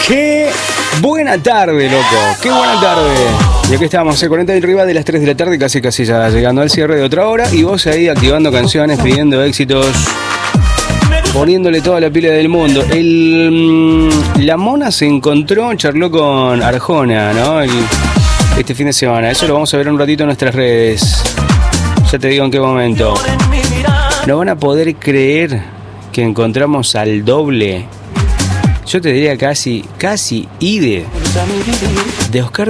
Qué buena tarde, loco. Qué buena tarde. Y aquí estamos, 40 arriba de las 3 de la tarde, casi ya llegando al cierre de otra hora. Y vos ahí activando canciones, pidiendo éxitos, poniéndole toda la pila del mundo. La Mona se encontró, charló con Arjona, ¿no? Este fin de semana. Eso lo vamos a ver un ratito en nuestras redes. Ya te digo en qué momento. No van a poder creer que encontramos al doble. Yo te diría casi IDE de Oscar